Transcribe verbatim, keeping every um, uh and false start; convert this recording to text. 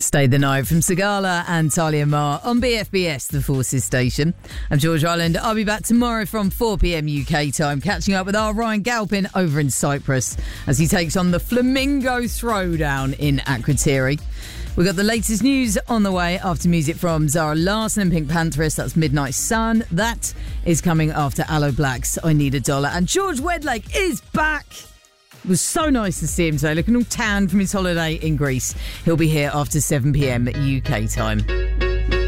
Stay the Night from Sigala and Talia Mar on B F B S, the Forces station. I'm George Ireland. I'll be back tomorrow from four p.m. U K time, catching up with our Ryan Galpin over in Cyprus as he takes on the Flamingo Throwdown in Akrotiri. We've got the latest news on the way after music from Zara Larsson and Pink Pantheress. That's Midnight Sun. That is coming after Aloe Black's I Need a Dollar. And George Wedlake is back. It was so nice to see him today, looking all tan from his holiday in Greece. He'll be here after seven p.m. U K time.